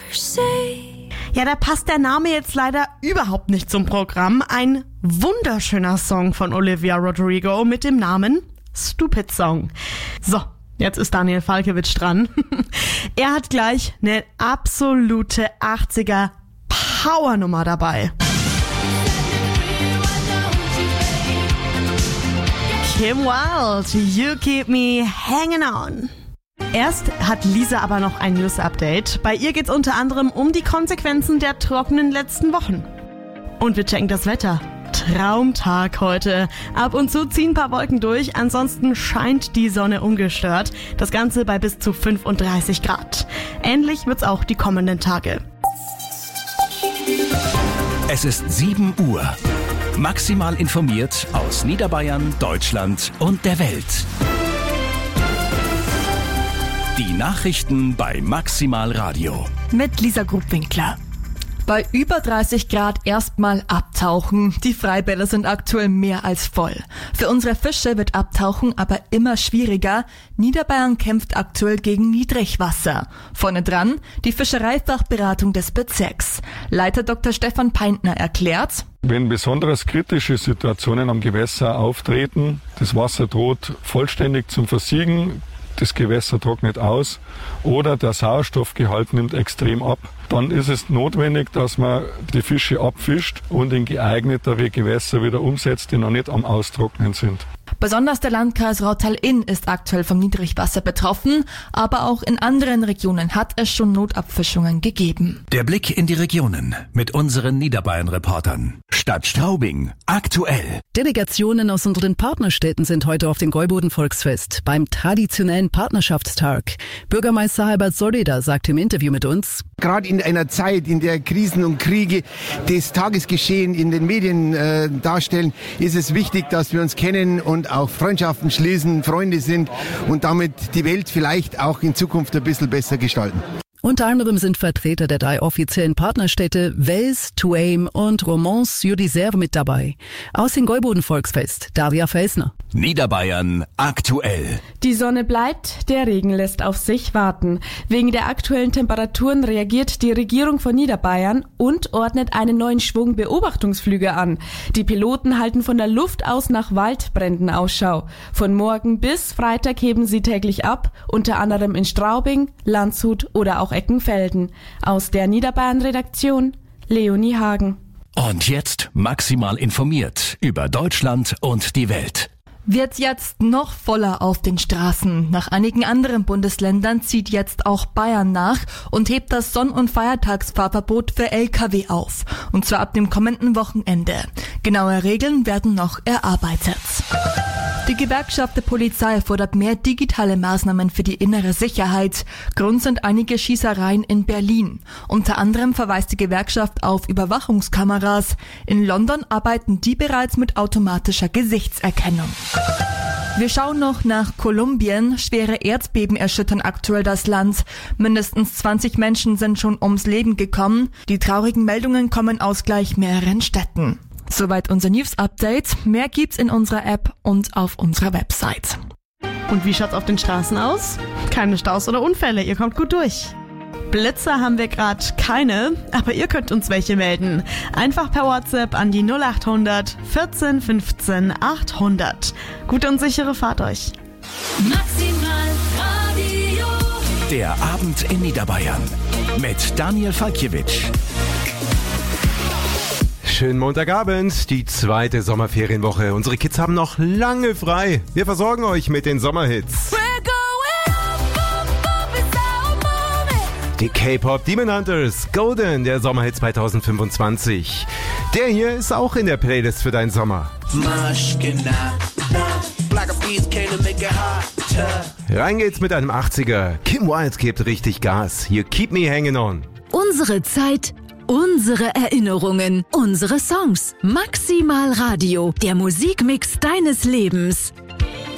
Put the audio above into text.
Ja, da passt der Name jetzt leider überhaupt nicht zum Programm. Ein wunderschöner Song von Olivia Rodrigo mit dem Namen Stupid Song. So, jetzt ist Daniel Falkiewicz dran. Er hat gleich eine absolute 80er Powernummer dabei. Kim Wilde, You Keep Me Hanging On. Erst hat Lisa aber noch ein News-Update. Bei ihr geht's unter anderem um die Konsequenzen der trockenen letzten Wochen. Und wir checken das Wetter. Traumtag heute. Ab und zu ziehen ein paar Wolken durch, ansonsten scheint die Sonne ungestört. Das Ganze bei bis zu 35 Grad. Ähnlich wird's auch die kommenden Tage. Es ist 7 Uhr. Maximal informiert aus Niederbayern, Deutschland und der Welt. Die Nachrichten bei Maximal Radio. Mit Lisa Grubwinkler. Bei über 30 Grad erstmal abtauchen. Die Freibäder sind aktuell mehr als voll. Für unsere Fische wird Abtauchen aber immer schwieriger. Niederbayern kämpft aktuell gegen Niedrigwasser. Vorne dran die Fischereifachberatung des Bezirks. Leiter Dr. Stefan Peintner erklärt: Wenn besonders kritische Situationen am Gewässer auftreten, das Wasser droht vollständig zum Versiegen, das Gewässer trocknet aus oder der Sauerstoffgehalt nimmt extrem ab, dann ist es notwendig, dass man die Fische abfischt und in geeignetere Gewässer wieder umsetzt, die noch nicht am Austrocknen sind. Besonders der Landkreis Rautal-Inn ist aktuell vom Niedrigwasser betroffen, aber auch in anderen Regionen hat es schon Notabfischungen gegeben. Der Blick in die Regionen mit unseren Niederbayern-Reportern. Stadt Straubing, aktuell. Delegationen aus unseren Partnerstädten sind heute auf dem Gäuboden-Volksfest beim traditionellen Partnerschaftstag. Bürgermeister Herbert Solida sagt im Interview mit uns: Gerade in einer Zeit, in der Krisen und Kriege das Tagesgeschehen in den Medien darstellen, ist es wichtig, dass wir uns kennen und auch Freundschaften schließen, Freunde sind und damit die Welt vielleicht auch in Zukunft ein bisschen besser gestalten. Unter anderem sind Vertreter der 3 offiziellen Partnerstädte Wels, Tuaim und Romans-sur-Isère mit dabei. Aus dem Gäuboden-Volksfest, Daria Felsner. Niederbayern, aktuell. Die Sonne bleibt, der Regen lässt auf sich warten. Wegen der aktuellen Temperaturen reagiert die Regierung von Niederbayern und ordnet einen neuen Schwung Beobachtungsflüge an. Die Piloten halten von der Luft aus nach Waldbränden Ausschau. Von morgen bis Freitag heben sie täglich ab, unter anderem in Straubing, Landshut oder auch Eckenfelden. Aus der Niederbayern-Redaktion, Leonie Hagen. Und jetzt maximal informiert über Deutschland und die Welt. Wird jetzt noch voller auf den Straßen. Nach einigen anderen Bundesländern zieht jetzt auch Bayern nach und hebt das Sonn- und Feiertagsfahrverbot für Lkw auf. Und zwar ab dem kommenden Wochenende. Genaue Regeln werden noch erarbeitet. Die Gewerkschaft der Polizei fordert mehr digitale Maßnahmen für die innere Sicherheit. Grund sind einige Schießereien in Berlin. Unter anderem verweist die Gewerkschaft auf Überwachungskameras. In London arbeiten die bereits mit automatischer Gesichtserkennung. Wir schauen noch nach Kolumbien. Schwere Erdbeben erschüttern aktuell das Land. Mindestens 20 Menschen sind schon ums Leben gekommen. Die traurigen Meldungen kommen aus gleich mehreren Städten. Soweit unser News-Update. Mehr gibt's in unserer App und auf unserer Website. Und wie schaut's auf den Straßen aus? Keine Staus oder Unfälle, ihr kommt gut durch. Blitzer haben wir gerade keine, aber ihr könnt uns welche melden. Einfach per WhatsApp an die 0800 14 15 800. Gute und sichere Fahrt euch. Maximal Radio. Der Abend in Niederbayern mit Daniel Falkiewicz. Schönen Montagabend, die 2. Sommerferienwoche. Unsere Kids haben noch lange frei. Wir versorgen euch mit den Sommerhits. Die K-Pop Demon Hunters, Golden, der Sommerhit 2025. Der hier ist auch in der Playlist für deinen Sommer. Rein geht's mit einem 80er. Kim Wilde gibt richtig Gas. You Keep Me Hanging On. Unsere Zeit, unsere Erinnerungen, unsere Songs. Maximal Radio, der Musikmix deines Lebens.